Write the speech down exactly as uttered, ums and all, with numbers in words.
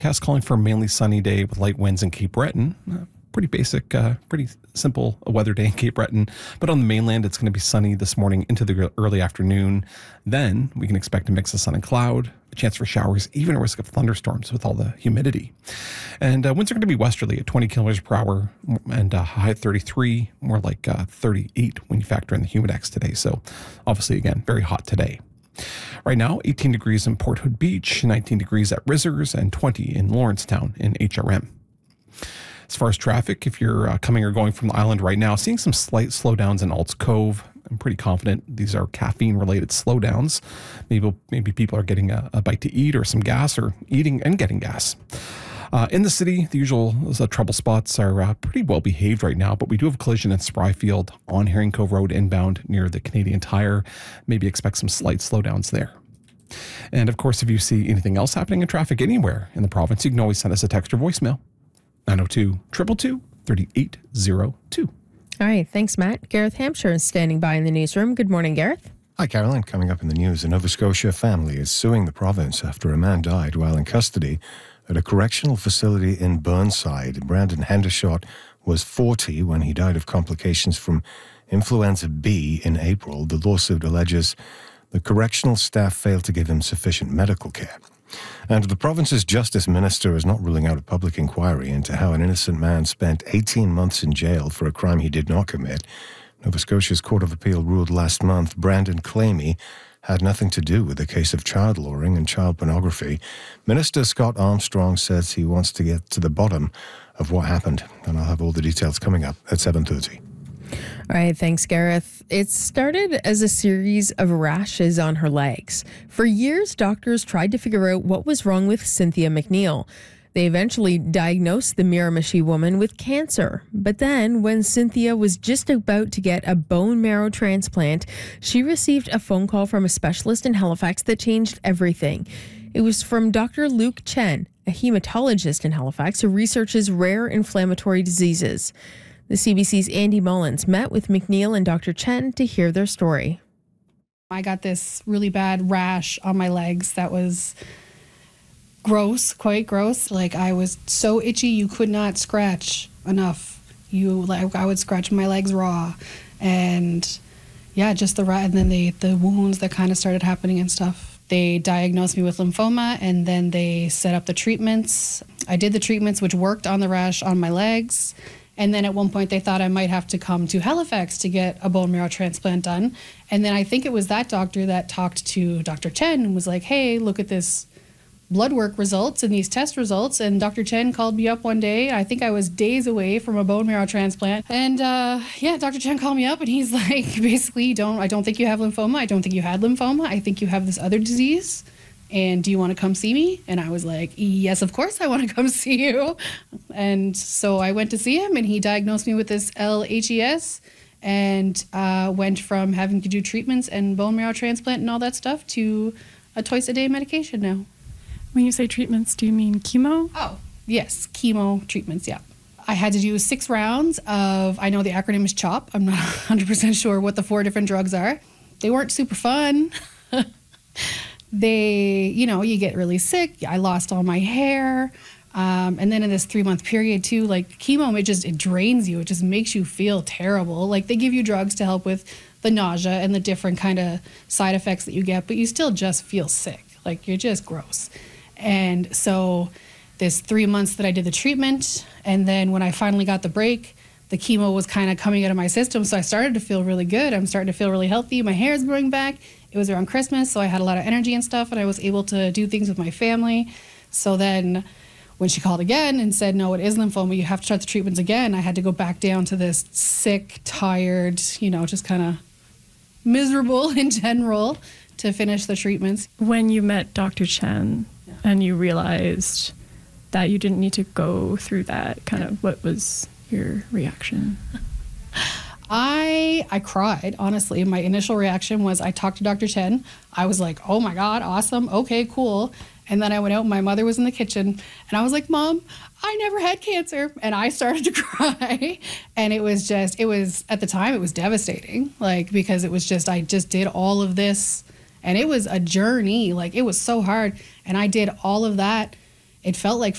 Forecast calling for a mainly sunny day with light winds in Cape Breton. Uh, pretty basic, uh, pretty simple weather day in Cape Breton. But on the mainland, it's going to be sunny this morning into the early afternoon. Then we can expect a mix of sun and cloud, a chance for showers, even a risk of thunderstorms with all the humidity. And uh, winds are going to be westerly at twenty kilometers per hour and uh, high at thirty-three, more like uh, thirty-eight when you factor in the humidex today. So obviously, again, very hot today. Right now, eighteen degrees in Port Hood Beach, nineteen degrees at Rizzers, and twenty in Lawrencetown in H R M. As far as traffic, if you're uh, coming or going from the island right now, seeing some slight slowdowns in Alts Cove. I'm pretty confident these are caffeine-related slowdowns. Maybe maybe people are getting a, a bite to eat or some gas, or eating and getting gas. Uh, in the city, the usual uh, trouble spots are uh, pretty well behaved right now, but we do have a collision in Spryfield on Herring Cove Road inbound near the Canadian Tire. Maybe expect some slight slowdowns there. And of course, if you see anything else happening in traffic anywhere in the province, you can always send us a text or voicemail. nine oh two, two two two, three eight oh two. All right, thanks, Matt. Gareth Hampshire is standing by in the newsroom. Good morning, Gareth. Hi, Caroline. Coming up in the news, a Nova Scotia family is suing the province after a man died while in custody at a correctional facility in Burnside. Brandon Hendershot was forty when he died of complications from influenza B in April. The lawsuit alleges the correctional staff failed to give him sufficient medical care. And the province's justice minister is not ruling out a public inquiry into how an innocent man spent eighteen months in jail for a crime he did not commit. Nova Scotia's Court of Appeal ruled last month Brandon Clamy had nothing to do with the case of child luring and child pornography. Minister Scott Armstrong says he wants to get to the bottom of what happened. And I'll have all the details coming up at seven thirty. All right, thanks, Gareth. It started as a series of rashes on her legs. For years, doctors tried to figure out what was wrong with Cynthia McNeil. They eventually diagnosed the Miramichi woman with cancer. But then, when Cynthia was just about to get a bone marrow transplant, she received a phone call from a specialist in Halifax that changed everything. It was from Doctor Luke Chen, a hematologist in Halifax who researches rare inflammatory diseases. The C B C's Andy Mullins met with McNeil and Doctor Chen to hear their story. I got this really bad rash on my legs that was gross, quite gross. Like, I was so itchy you could not scratch enough. You like I would scratch my legs raw, and yeah, just the and then the the wounds that kind of started happening and stuff. They diagnosed me with lymphoma, and then they set up the treatments. I did the treatments, which worked on the rash on my legs. And then at one point they thought I might have to come to Halifax to get a bone marrow transplant done. And then I think it was that doctor that talked to Doctor Chen and was like, hey, look at this blood work results and these test results. And Doctor Chen called me up one day. I think I was days away from a bone marrow transplant. And uh, yeah, Doctor Chen called me up and he's like, basically, don't I don't think you have lymphoma. I don't think you had lymphoma. I think you have this other disease. And do you want to come see me? And I was like, yes, of course I want to come see you. And so I went to see him, and he diagnosed me with this L H E S, and uh, went from having to do treatments and bone marrow transplant and all that stuff to a twice a day medication now. When you say treatments, do you mean chemo? Oh, yes, chemo treatments, yeah. I had to do six rounds of, I know the acronym is CHOP. I'm not one hundred percent sure what the four different drugs are. They weren't super fun. They, you know, you get really sick. I lost all my hair. Um, and then in this three month period too, like chemo, it just, it drains you. It just makes you feel terrible. Like, they give you drugs to help with the nausea and the different kind of side effects that you get, but you still just feel sick. Like, you're just gross. And so this three months that I did the treatment, and then when I finally got the break, the chemo was kind of coming out of my system. So I started to feel really good. I'm starting to feel really healthy. My hair's growing back. It was around Christmas, so I had a lot of energy and stuff, and I was able to do things with my family. So then when she called again and said, no, it is lymphoma, you have to start the treatments again, I had to go back down to this sick, tired, you know, just kind of miserable in general to finish the treatments. When you met Doctor Chen yeah. and you realized that you didn't need to go through that, kind of what was your reaction? I I cried, honestly. My initial reaction was I talked to Doctor Chen. I was like, oh my God, awesome. Okay, cool. And then I went out, my mother was in the kitchen, and I was like, Mom, I never had cancer. And I started to cry. And it was just, it was, at the time, it was devastating. Like, because it was just, I just did all of this, and it was a journey. Like, it was so hard. And I did all of that. It felt like